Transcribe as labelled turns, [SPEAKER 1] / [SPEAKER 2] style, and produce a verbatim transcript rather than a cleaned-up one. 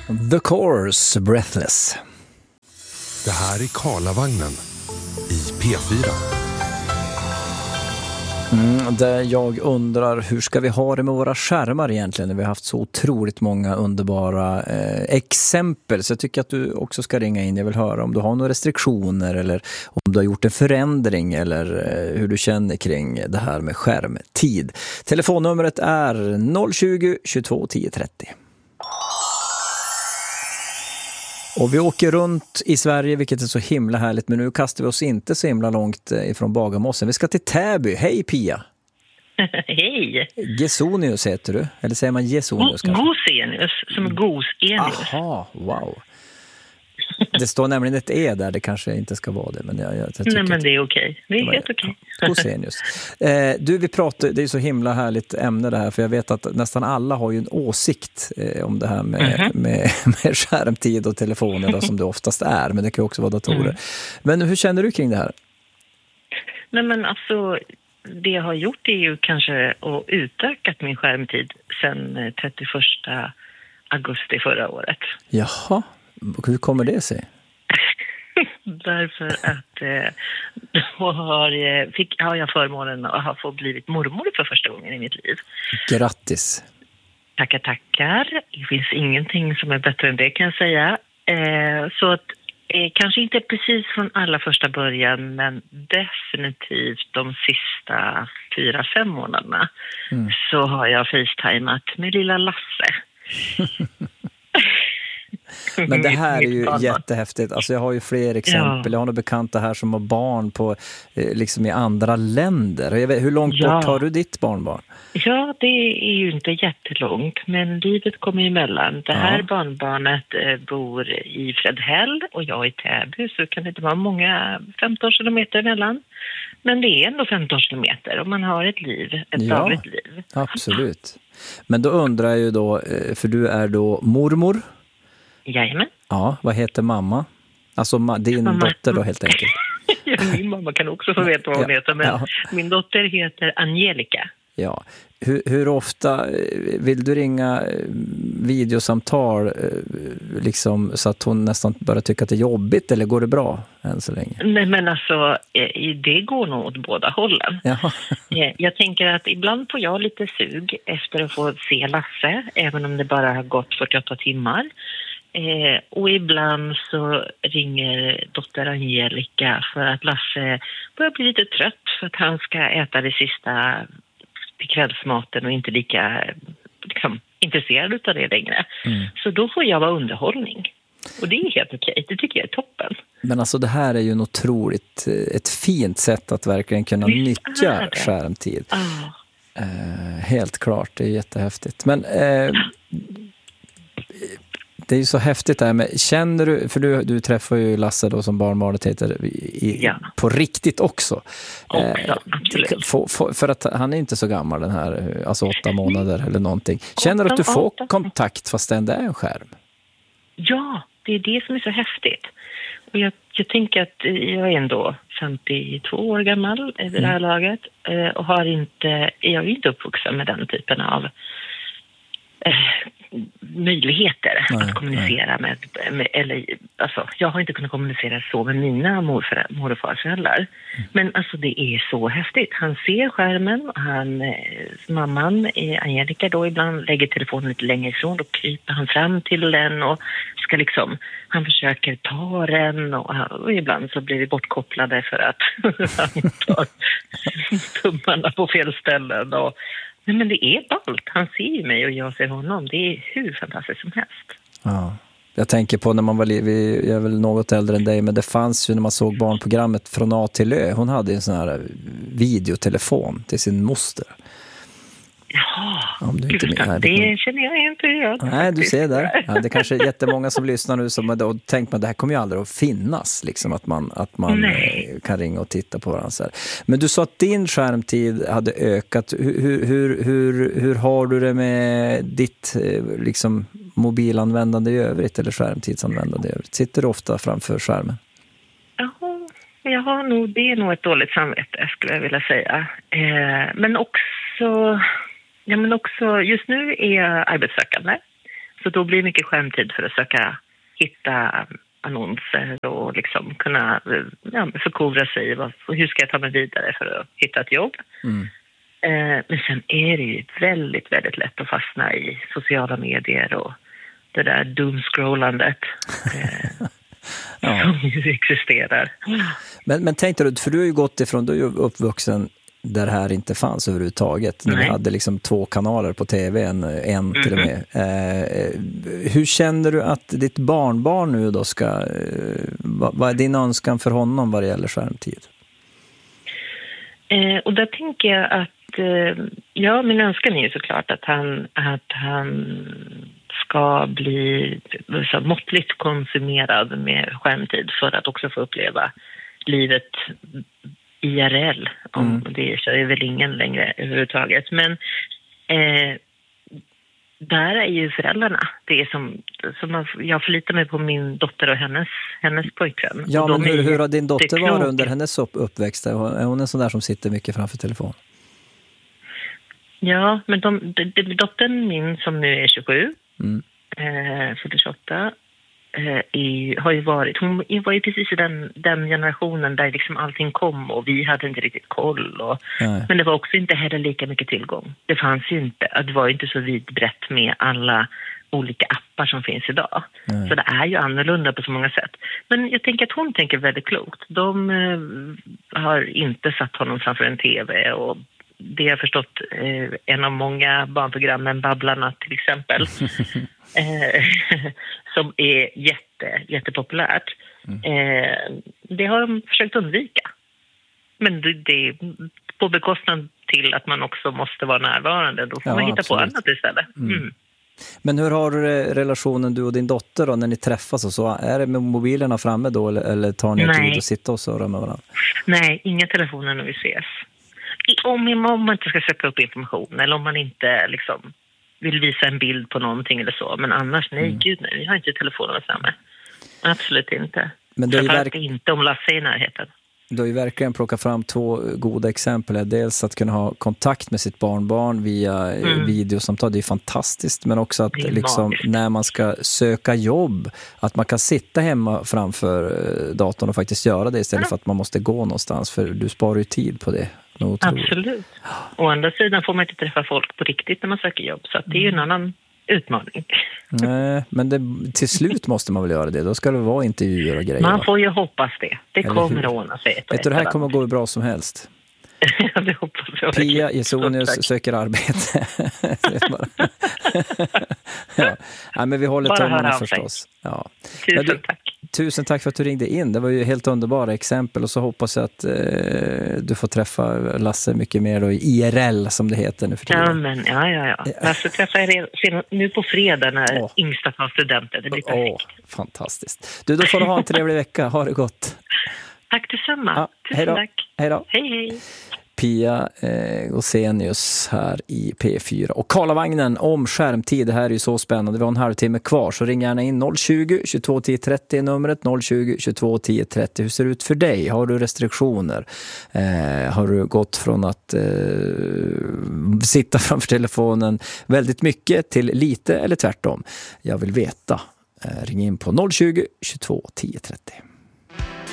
[SPEAKER 1] The Course, Breathless.
[SPEAKER 2] Det här är Karlavagnen i P fyra.
[SPEAKER 1] Mm, där jag undrar, hur ska vi ha det med våra skärmar egentligen när vi har haft så otroligt många underbara eh, exempel. Så jag tycker att du också ska ringa in. Jag vill höra om du har några restriktioner eller om du har gjort en förändring eller eh, hur du känner kring det här med skärmtid. Telefonnumret är noll tjugo, tjugotvå, tio trettio. Och vi åker runt i Sverige, vilket är så himla härligt. Men nu kastar vi oss inte så himla långt ifrån Bagarmossen. Vi ska till Täby. Hej Pia!
[SPEAKER 3] Hej!
[SPEAKER 1] Gesonius heter du. Eller säger man Gesonius
[SPEAKER 3] Go-
[SPEAKER 1] kanske?
[SPEAKER 3] Gosenius, som Gosenius.
[SPEAKER 1] Aha, wow. Det står nämligen ett E där, det kanske inte ska vara det. Men jag, jag, jag tycker
[SPEAKER 3] Nej, men det är okej. Det är
[SPEAKER 1] det
[SPEAKER 3] helt okej.
[SPEAKER 1] Ja, Gosenius. Eh, du, vi pratar, det är så himla härligt ämne det här. För jag vet att nästan alla har ju en åsikt eh, om det här med, mm-hmm. med, med skärmtid och telefoner då, som det oftast är. Men det kan ju också vara datorer. Mm. Men hur känner du kring det här?
[SPEAKER 3] Nej, men alltså, det jag har gjort är ju kanske att utökat min skärmtid sedan trettioförsta augusti förra året.
[SPEAKER 1] Jaha, hur kommer det sig?
[SPEAKER 3] Därför att eh, då har, fick, har jag förmånen att ha fått blivit mormor för första gången i mitt liv.
[SPEAKER 1] Grattis!
[SPEAKER 3] Tackar, tackar. Det finns ingenting som är bättre än det, kan jag säga. Eh, så att, eh, kanske inte precis från allra första början, men definitivt de sista fyra, fem månaderna mm. så har jag facetimat med lilla Lasse.
[SPEAKER 1] Men det här är ju jättehäftigt. Alltså jag har ju fler exempel. Ja. Jag har några bekanta här som har barn på, liksom i andra länder. Jag vet, hur långt ja. bort har du ditt barnbarn?
[SPEAKER 3] Ja, det är ju inte jättelångt, men livet kommer emellan. Det här ja. barnbarnet eh, bor i Fredhäll och jag i Täby, så kan det inte vara många femton kilometer emellan. Men det är ändå femton kilometer och man har ett liv, ett
[SPEAKER 1] ja,
[SPEAKER 3] dagligt liv.
[SPEAKER 1] Absolut. Men då undrar jag ju då, för du är då mormor.
[SPEAKER 3] Jajamän.
[SPEAKER 1] Ja, vad heter mamma? Alltså din mamma. Dotter då helt enkelt.
[SPEAKER 3] Ja, min mamma kan också få veta vad hon ja, heter, men ja. min dotter heter Angelica.
[SPEAKER 1] Ja. Hur, hur ofta vill du ringa videosamtal liksom, så att hon nästan börjar tycka att det är jobbigt, eller går det bra än så länge?
[SPEAKER 3] Nej, men alltså, det går nog åt båda hållen.
[SPEAKER 1] Jaha.
[SPEAKER 3] Jag tänker att ibland får jag lite sug efter att få se Lasse, även om det bara har gått fyrtioåtta timmar. Eh, och ibland så ringer dotter Angelica för att Lasse börjar bli lite trött för att han ska äta det sista till kvällsmaten och inte lika liksom, intresserad av det längre. Mm. Så då får jag vara underhållning. Och det är helt okej, det tycker jag är toppen.
[SPEAKER 1] Men alltså det här är ju en otroligt, ett fint sätt att verkligen kunna Visst nyttja skärmtid.
[SPEAKER 3] Oh.
[SPEAKER 1] Eh, helt klart, det är jättehäftigt. Men... Eh, det är ju så häftigt det här med, känner du, för du, du träffar ju Lasse då som barnbarnet heter i,
[SPEAKER 3] ja.
[SPEAKER 1] på riktigt också.
[SPEAKER 3] också eh, absolut.
[SPEAKER 1] För, för, för att han är inte så gammal den här, alltså åtta månader eller någonting. Känner du att du får kontakt fast det ändå är en skärm?
[SPEAKER 3] Ja, det är det som är så häftigt. Och jag, jag tänker att jag är ändå femtiotvå år gammal i det här mm. laget och har inte, jag är inte uppvuxen med den typen av eh, möjligheter nej, att kommunicera med, med eller alltså jag har inte kunnat kommunicera så med mina morfar, mor- och farföräldrar. Mm. Men alltså det är så häftigt. Han ser skärmen, han mamman Angelica då ibland lägger telefonen lite längre ifrån och kryper han fram till den och ska liksom, han försöker ta den och, och ibland så blir vi bortkopplade för att han tar tummarna på fel ställen och nej, men det är ballt. Han ser ju mig och jag ser honom. Det är hur fantastiskt som helst.
[SPEAKER 1] Ja. Jag tänker på när man var, vi är väl något äldre än dig, men det fanns ju när man såg barnprogrammet Från A till Ö. Hon hade en sån här videotelefon till sin moster.
[SPEAKER 3] Ja,
[SPEAKER 1] om du inte
[SPEAKER 3] Gud, det, det känner jag inte igen.
[SPEAKER 1] Nej, du ser där. Ja, det kanske är jättemånga som lyssnar nu som och tänker man det här kommer ju aldrig att finnas liksom att man att man Nej. kan ringa och titta på varandra så här. Men du sa att din skärmtid hade ökat. Hur hur hur hur har du det med ditt liksom mobilanvändande i övrigt eller skärmtidsanvändande i övrigt? Sitter du ofta framför skärmen?
[SPEAKER 3] Ja, jag har nog det är nog ett dåligt samvete skulle jag vilja säga. Eh, men också Ja, men också, just nu är jag arbetssökande. Så då blir det mycket skärmtid för att söka hitta annonser och liksom kunna ja, förkovra sig i vad, hur ska jag ta mig vidare för att hitta ett jobb. Mm. Eh, men sen är det ju väldigt, väldigt lätt att fastna i sociala medier och det där doomscrollandet eh, ja. som ju existerar.
[SPEAKER 1] Men, men tänkte du, för du har ju gått ifrån, du är ju uppvuxen där det här inte fanns överhuvudtaget. När vi hade liksom två kanaler på tv, en, en mm-hmm. till och med. Eh, hur känner du att ditt barnbarn nu då ska... Eh, vad, vad är din önskan för honom vad det gäller skärmtid?
[SPEAKER 3] Eh, och där tänker jag att... Eh, ja, min önskan är ju såklart att han, att han ska bli så måttligt konsumerad med skärmtid för att också få uppleva livet I R L, om mm. det så är väl ingen längre överhuvudtaget. Men eh, där är ju föräldrarna. Det är som, som man, jag förlitar mig på min dotter och hennes, hennes pojkvän.
[SPEAKER 1] Ja, men hur,
[SPEAKER 3] är,
[SPEAKER 1] hur har din dotter varit under hennes upp, uppväxt? Är hon en sån där som sitter mycket framför telefon?
[SPEAKER 3] Ja, men de, de, de, dottern min som nu är tjugosju, mm. eh, fyrtioåtta, I, har ju varit, hon var ju precis i den, den generationen där liksom allting kom och vi hade inte riktigt koll. Och, men det var också inte heller lika mycket tillgång. Det fanns ju inte, det var ju inte så vidbrett med alla olika appar som finns idag. Nej. Så det är ju annorlunda på så många sätt. Men jag tänker att hon tänker väldigt klokt. De eh, har inte satt honom framför en tv och det har jag förstått eh, en av många barnprogrammen, Babblarna till exempel, eh, som är jätte, jättepopulärt. Mm. Eh, det har de försökt undvika. Men det, det är på bekostnad till att man också måste vara närvarande. Då får ja, man hitta absolut. På annat istället. Mm. Mm.
[SPEAKER 1] Men hur har relationen du och din dotter då när ni träffas och så? Är det med mobilerna framme då eller, eller tar ni tid att sitta och surra med varandra?
[SPEAKER 3] Nej, inga telefoner när vi ses. Om, om man inte ska söka upp information eller om man inte liksom vill visa en bild på någonting eller så. Men annars, nej, mm. gud nej, vi har inte telefonen framme. Absolut inte. Men det är verk... inte om Lasse är i närheten.
[SPEAKER 1] Du har ju verkligen plockat fram två goda exempel. Dels att kunna ha kontakt med sitt barnbarn via mm. videosamtal, det är fantastiskt. Men också att liksom, när man ska söka jobb, att man kan sitta hemma framför datorn och faktiskt göra det istället mm. för att man måste gå någonstans. För du sparar ju tid på det.
[SPEAKER 3] Absolut. Å andra sidan får man inte träffa folk på riktigt när man söker jobb. Så att det är ju en annan utmaning.
[SPEAKER 1] Nej, men det, till slut måste man väl göra det. Då ska det vara intervjuer och grejer.
[SPEAKER 3] Man får ju hoppas det. Det Eller kommer hur? Att ordna sig.
[SPEAKER 1] Vet du, det här kommer att gå bra som helst.
[SPEAKER 3] Ja, det hoppas jag.
[SPEAKER 1] Pia Gesonius söker arbete. ja. Ja, men vi håller tummarna förstås. Ja.
[SPEAKER 3] Tusen du, tack.
[SPEAKER 1] Tusen tack för att du ringde in. Det var ju helt underbara exempel och så hoppas jag att eh, du får träffa Lasse mycket mer då i I R L som det heter nu för tiden.
[SPEAKER 3] Ja, men ja, ja, ja. Lasse träffar er nu på fredag när oh. yngsta tar studenten. Det blir perfekt.
[SPEAKER 1] Oh, fantastiskt. Du, då får du ha en trevlig vecka. Ha det gott.
[SPEAKER 3] Tack detsamma.
[SPEAKER 1] Ja,
[SPEAKER 3] Tusen
[SPEAKER 1] hej då.
[SPEAKER 3] tack.
[SPEAKER 1] Hej då.
[SPEAKER 3] Hej, hej.
[SPEAKER 1] Pia eh, Gosenius här i P fyra. Och Karlavagnen om skärmtid, det här är ju så spännande. Vi har en halvtimme kvar, så ring gärna in noll tjugo, tjugotvå tio trettio numret noll tjugo, tjugotvå tio trettio. Hur ser det ut för dig? Har du restriktioner? Eh, har du gått från att eh, sitta framför telefonen väldigt mycket till lite eller tvärtom? Jag vill veta. Eh, ring in på noll tjugo, tjugotvå tio trettio.